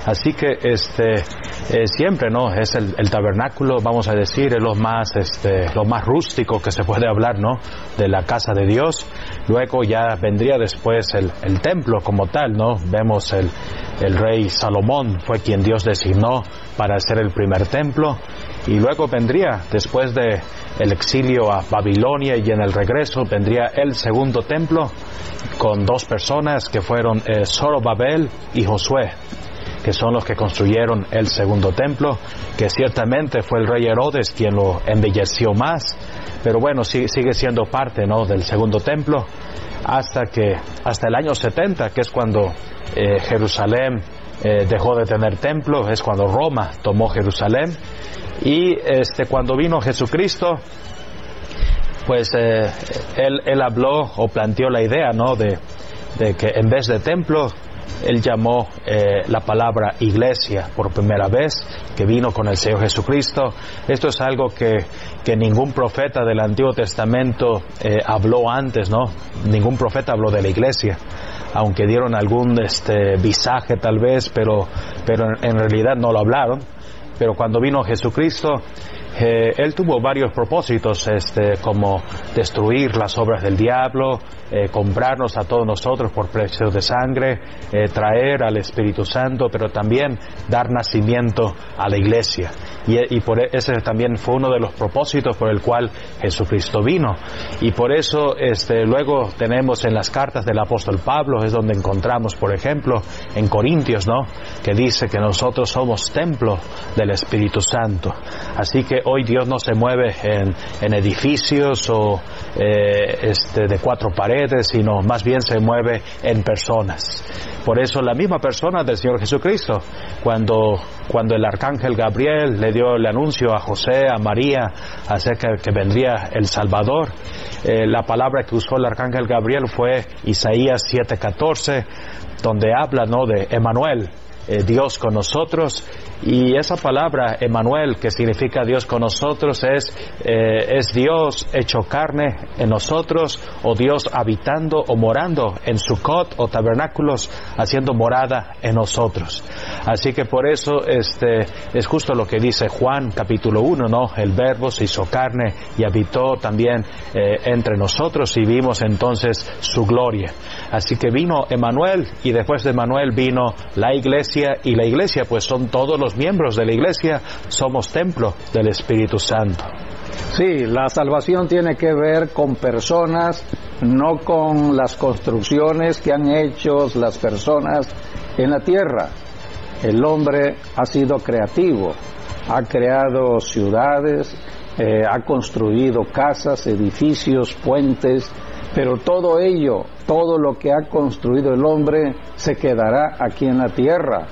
Así que siempre, ¿no? Es el tabernáculo, vamos a decir, es lo más rústico que se puede hablar, ¿no? De la casa de Dios. Luego ya vendría después el templo como tal, ¿no? Vemos el rey Salomón fue quien Dios designó para hacer el primer templo. Y luego vendría, después de el exilio a Babilonia y en el regreso, vendría el segundo templo con 2 personas que fueron Zorobabel y Josué, que son los que construyeron el segundo templo, que ciertamente fue el rey Herodes quien lo embelleció más, pero bueno, sigue siendo parte, ¿no? Del segundo templo, hasta el año 70, que es cuando Jerusalén dejó de tener templo, es cuando Roma tomó Jerusalén. Y cuando vino Jesucristo, pues él habló o planteó la idea, ¿no? de que en vez de templo, él llamó la palabra iglesia por primera vez, que vino con el Señor Jesucristo. Esto es algo que ningún profeta del Antiguo Testamento habló antes, ¿no? Ningún profeta habló de la iglesia, aunque dieron algún visaje tal vez, pero en realidad no lo hablaron. Pero cuando vino Jesucristo, él tuvo varios propósitos, como destruir las obras del diablo, comprarnos a todos nosotros por precio de sangre, traer al Espíritu Santo, pero también dar nacimiento a la iglesia. Y por ese también fue uno de los propósitos por el cual Jesucristo vino. Y por eso luego tenemos en las cartas del apóstol Pablo, es donde encontramos, por ejemplo, en Corintios, ¿no? Que dice que nosotros somos templo del Espíritu Santo. Así que hoy Dios no se mueve en edificios o de 4 paredes, sino más bien se mueve en personas. Por eso la misma persona del Señor Jesucristo, cuando el arcángel Gabriel le dio el anuncio a José, a María, acerca de que vendría el Salvador, la palabra que usó el arcángel Gabriel fue Isaías 7:14, donde habla, ¿no? De Emmanuel, Dios con nosotros. Y esa palabra Emmanuel, que significa Dios con nosotros, es Dios hecho carne en nosotros, o Dios habitando o morando en Sucot o tabernáculos, haciendo morada en nosotros. Así que por eso es justo lo que dice Juan capítulo 1, ¿no? El Verbo se hizo carne y habitó también entre nosotros, y vimos entonces su gloria. Así que vino Emmanuel, y después de Emmanuel vino la iglesia, y la iglesia pues son todos los miembros de la iglesia, somos templo del Espíritu Santo. Sí, la salvación tiene que ver con personas, no con las construcciones que han hecho las personas en la tierra. El hombre ha sido creativo, ha creado ciudades, ha construido casas, edificios, puentes, pero todo ello, todo lo que ha construido el hombre se quedará aquí en la tierra.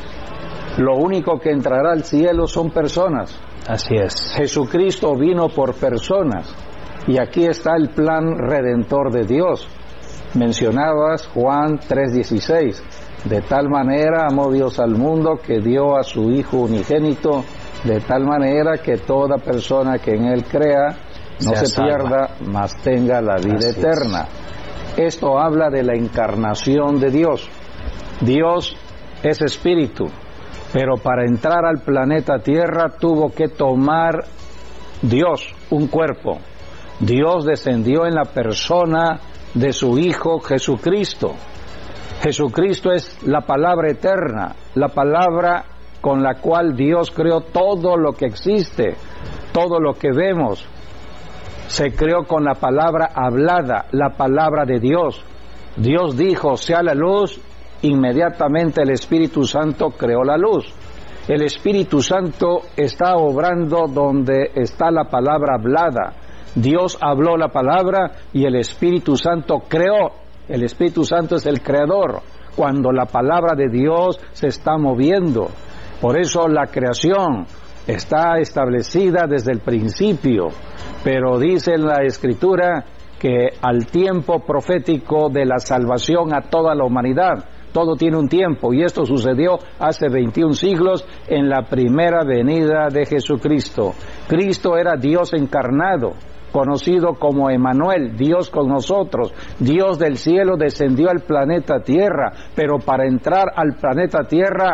Lo único que entrará al cielo son personas. Así es. Jesucristo vino por personas, y aquí está el plan redentor de Dios. Mencionabas Juan 3:16, de tal manera amó Dios al mundo que dio a su Hijo unigénito, de tal manera que toda persona que en Él crea no se pierda, mas tenga la vida eterna. Esto habla de la encarnación de Dios. Dios es espíritu, pero para entrar al planeta Tierra tuvo que tomar Dios un cuerpo. Dios descendió en la persona de su Hijo Jesucristo. Jesucristo es la palabra eterna, la palabra con la cual Dios creó todo lo que existe, todo lo que vemos. Se creó con la palabra hablada, la palabra de Dios. Dios dijo, sea la luz, inmediatamente el Espíritu Santo creó la luz. El Espíritu Santo está obrando donde está la palabra hablada. Dios habló la palabra y el Espíritu Santo creó. El Espíritu Santo es el creador cuando la palabra de Dios se está moviendo. Por eso la creación está establecida desde el principio, pero dice la Escritura que al tiempo profético de la salvación a toda la humanidad, todo tiene un tiempo, y esto sucedió hace 21 siglos en la primera venida de Jesucristo. Cristo era Dios encarnado, conocido como Emmanuel, Dios con nosotros. Dios del cielo descendió al planeta Tierra, pero para entrar al planeta Tierra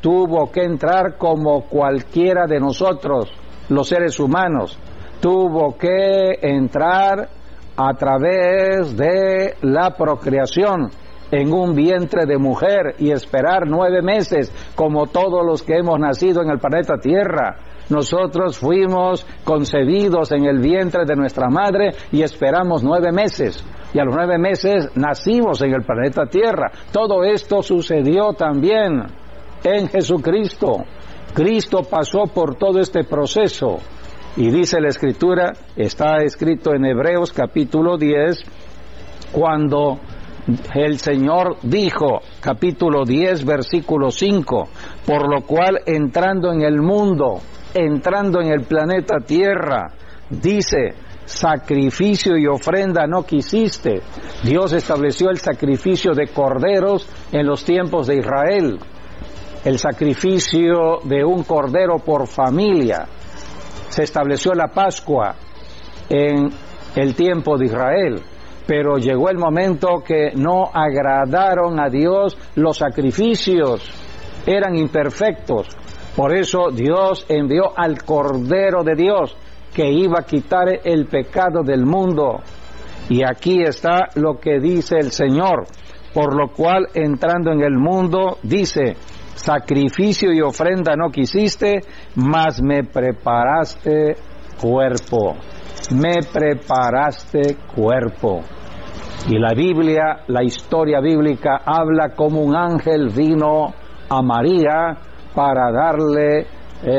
tuvo que entrar como cualquiera de nosotros, los seres humanos. Tuvo que entrar a través de la procreación en un vientre de mujer y esperar 9 meses, como todos los que hemos nacido en el planeta Tierra. Nosotros fuimos concebidos en el vientre de nuestra madre y esperamos 9 meses. Y a los 9 meses nacimos en el planeta Tierra. Todo esto sucedió también en Jesucristo. Cristo pasó por todo este proceso. Y dice la Escritura, está escrito en Hebreos capítulo 10, cuando el Señor dijo, capítulo 10, versículo 5, por lo cual entrando en el mundo, entrando en el planeta Tierra, dice, sacrificio y ofrenda no quisiste. Dios estableció el sacrificio de corderos en los tiempos de Israel, el sacrificio de un cordero por familia. Se estableció la Pascua en el tiempo de Israel, pero llegó el momento que no agradaron a Dios los sacrificios, eran imperfectos. Por eso Dios envió al Cordero de Dios, que iba a quitar el pecado del mundo. Y aquí está lo que dice el Señor, por lo cual entrando en el mundo, dice, sacrificio y ofrenda no quisiste, mas me preparaste cuerpo. Me preparaste cuerpo. Y la Biblia, la historia bíblica, habla como un ángel vino a María para darle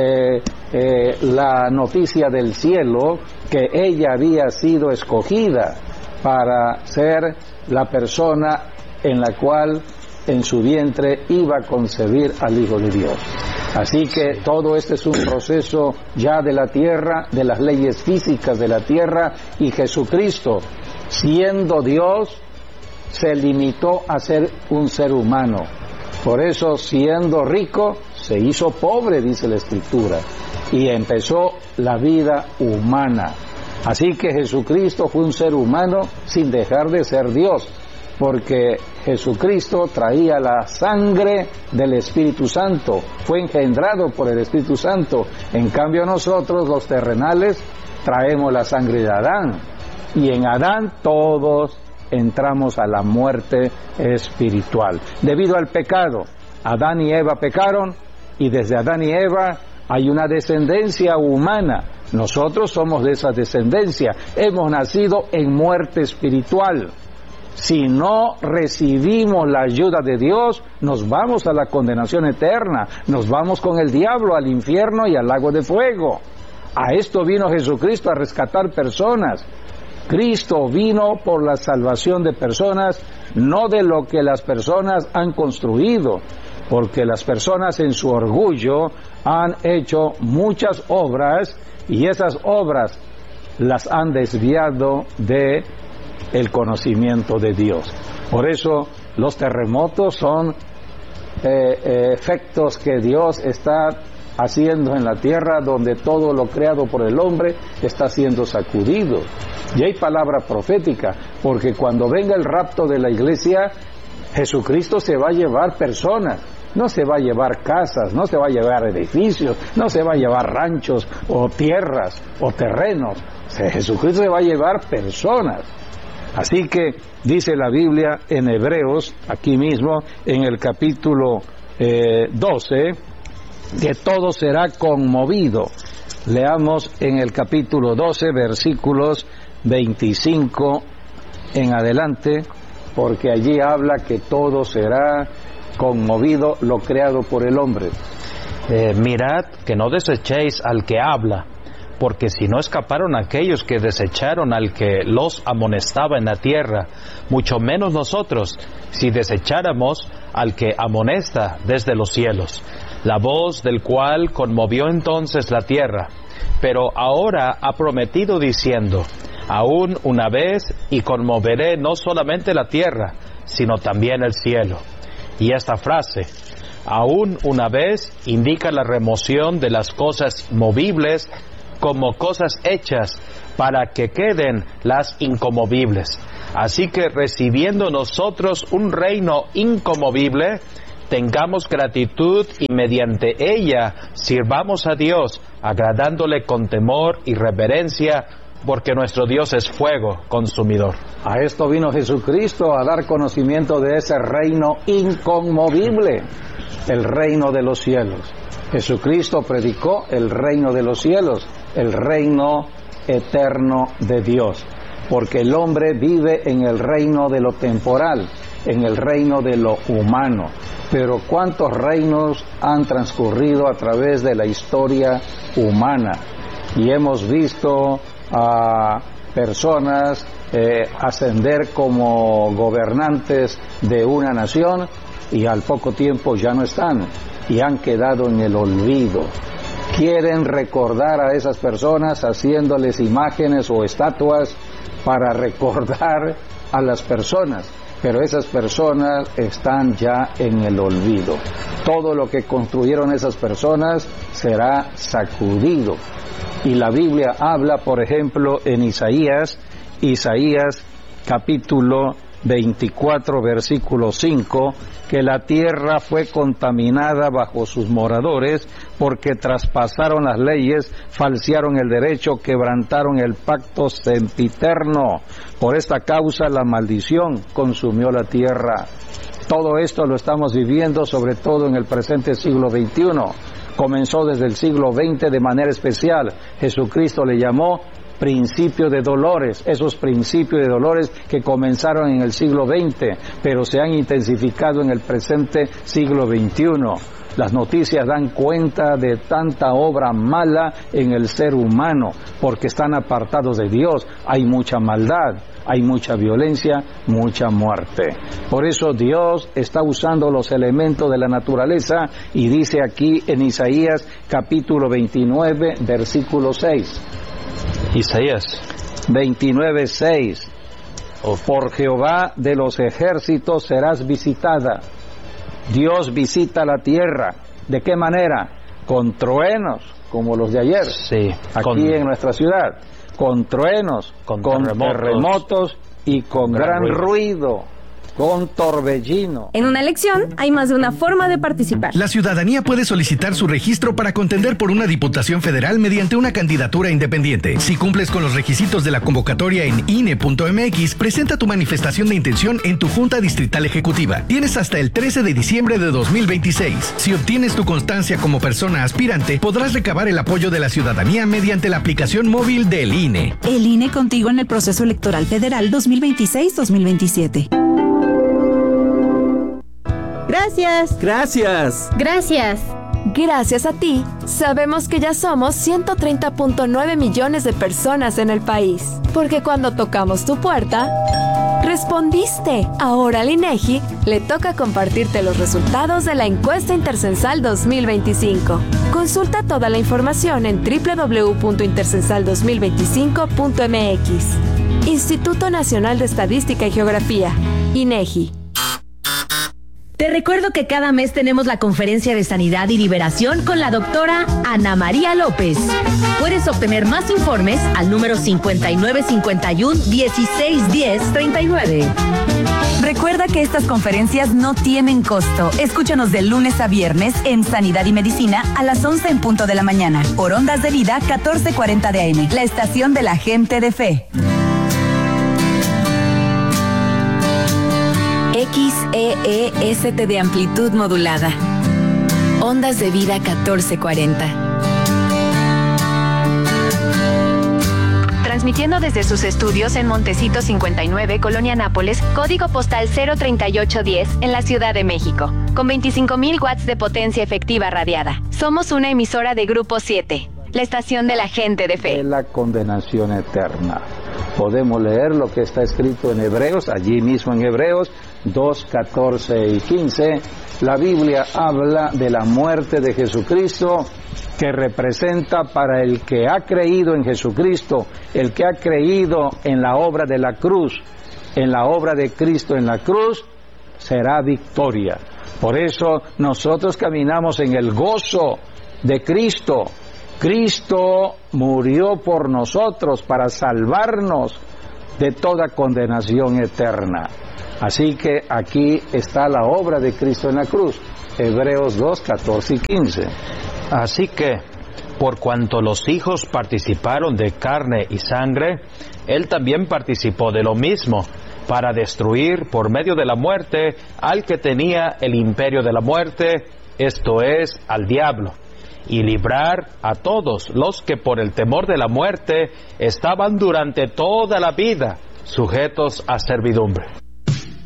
la noticia del cielo que ella había sido escogida para ser la persona en la cual en su vientre iba a concebir al Hijo de Dios. Así que todo este es un proceso ya de la tierra, de las leyes físicas de la tierra, y Jesucristo, siendo Dios, se limitó a ser un ser humano. Por eso, siendo rico, se hizo pobre, dice la Escritura, y empezó la vida humana. Así que Jesucristo fue un ser humano sin dejar de ser Dios, porque Jesucristo traía la sangre del Espíritu Santo, fue engendrado por el Espíritu Santo. En cambio nosotros, los terrenales, traemos la sangre de Adán, y en Adán todos entramos a la muerte espiritual. Debido al pecado, Adán y Eva pecaron, y desde Adán y Eva hay una descendencia humana. Nosotros somos de esa descendencia, hemos nacido en muerte espiritual. Si no recibimos la ayuda de Dios, nos vamos a la condenación eterna, nos vamos con el diablo al infierno y al lago de fuego. A esto vino Jesucristo, a rescatar personas. Cristo vino por la salvación de personas, no de lo que las personas han construido, porque las personas en su orgullo han hecho muchas obras y esas obras las han desviado de el conocimiento de Dios. Por eso los terremotos son efectos que Dios está haciendo en la tierra, donde todo lo creado por el hombre está siendo sacudido. Y hay palabra profética, porque cuando venga el rapto de la iglesia, Jesucristo se va a llevar personas, no se va a llevar casas, no se va a llevar edificios, no se va a llevar ranchos o tierras o terrenos. Jesucristo se va a llevar personas. Así que dice la Biblia en Hebreos, aquí mismo en el capítulo 12, que todo será conmovido. Leamos en el capítulo 12, versículos 25 en adelante, porque allí habla que todo será conmovido, lo creado por el hombre. Mirad que no desechéis al que habla, porque si no escaparon aquellos que desecharon al que los amonestaba en la tierra, mucho menos nosotros, si desecháramos al que amonesta desde los cielos, la voz del cual conmovió entonces la tierra. Pero ahora ha prometido diciendo, aún una vez, y conmoveré no solamente la tierra, sino también el cielo. Y esta frase, aún una vez, indica la remoción de las cosas movibles como cosas hechas para que queden las inconmovibles. Así que recibiendo nosotros un reino inconmovible, tengamos gratitud y mediante ella sirvamos a Dios, agradándole con temor y reverencia, porque nuestro Dios es fuego consumidor. A esto vino Jesucristo, a dar conocimiento de ese reino inconmovible, el reino de los cielos. Jesucristo predicó el reino de los cielos, el reino eterno de Dios, porque el hombre vive en el reino de lo temporal, en el reino de lo humano. Pero ¿cuántos reinos han transcurrido a través de la historia humana? Y hemos visto a personas ascender como gobernantes de una nación y al poco tiempo ya no están y han quedado en el olvido. Quieren recordar a esas personas haciéndoles imágenes o estatuas para recordar a las personas, pero esas personas están ya en el olvido. Todo lo que construyeron esas personas será sacudido. Y la Biblia habla, por ejemplo, en Isaías capítulo 24, versículo 5, que la tierra fue contaminada bajo sus moradores, porque traspasaron las leyes, falsearon el derecho, quebrantaron el pacto sempiterno. Por esta causa la maldición consumió la tierra. Todo esto lo estamos viviendo, sobre todo en el presente siglo XXI. Comenzó desde el siglo XX de manera especial. Jesucristo le llamó principio de dolores, esos principios de dolores que comenzaron en el siglo XX, pero se han intensificado en el presente siglo XXI. Las noticias dan cuenta de tanta obra mala en el ser humano, porque están apartados de Dios. Hay mucha maldad, hay mucha violencia, mucha muerte. Por eso Dios está usando los elementos de la naturaleza y dice aquí en Isaías capítulo 29, versículo 6. Isaías 29:6. Por Jehová de los ejércitos serás visitada. Dios visita la tierra. ¿De qué manera? Con truenos, como los de ayer. Sí, aquí en nuestra ciudad. Con truenos, con terremotos y con gran ruido. Con torbellino. En una elección hay más de una forma de participar. La ciudadanía puede solicitar su registro para contender por una diputación federal mediante una candidatura independiente. Si cumples con los requisitos de la convocatoria en INE.mx, presenta tu manifestación de intención en tu Junta Distrital Ejecutiva. Tienes hasta el 13 de diciembre de 2026. Si obtienes tu constancia como persona aspirante, podrás recabar el apoyo de la ciudadanía mediante la aplicación móvil del INE. El INE contigo en el proceso electoral federal 2026-2027. Gracias. Gracias. Gracias. Gracias a ti, sabemos que ya somos 130.9 millones de personas en el país. Porque cuando tocamos tu puerta, respondiste. Ahora al INEGI le toca compartirte los resultados de la encuesta intercensal 2025. Consulta toda la información en www.intercensal2025.mx. Instituto Nacional de Estadística y Geografía, INEGI. Te recuerdo que cada mes tenemos la conferencia de Sanidad y Liberación con la doctora Ana María López. Puedes obtener más informes al número 5951-1610-39. Recuerda que estas conferencias no tienen costo. Escúchanos de lunes a viernes en Sanidad y Medicina a las 11 en punto de la mañana. Por Ondas de Vida 1440 de AM, la estación de la gente de fe. XEEST de amplitud modulada. Ondas de Vida 1440. Transmitiendo desde sus estudios en Montecito 59, Colonia Nápoles, código postal 03810 en la Ciudad de México, con 25,000 watts de potencia efectiva radiada. Somos una emisora de Grupo 7, la estación de la gente de fe. La condenación eterna. Podemos leer lo que está escrito en Hebreos, allí mismo en Hebreos 2, 14 y 15. La Biblia habla de la muerte de Jesucristo, que representa para el que ha creído en Jesucristo, el que ha creído en la obra de la cruz, en la obra de Cristo en la cruz, será victoria. Por eso nosotros caminamos en el gozo de Cristo. Cristo murió por nosotros para salvarnos de toda condenación eterna. Así que aquí está la obra de Cristo en la cruz. Hebreos 2, 14 y 15. Así que, por cuanto los hijos participaron de carne y sangre, él también participó de lo mismo, para destruir por medio de la muerte al que tenía el imperio de la muerte, esto es, al diablo, y librar a todos los que por el temor de la muerte estaban durante toda la vida sujetos a servidumbre.